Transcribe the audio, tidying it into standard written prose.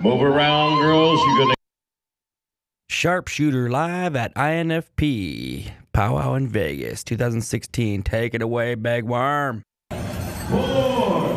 Move around, girls. You're going to. Sharpshooter live at INFP Powwow in Vegas 2016. Take it away, Bagworm. 4,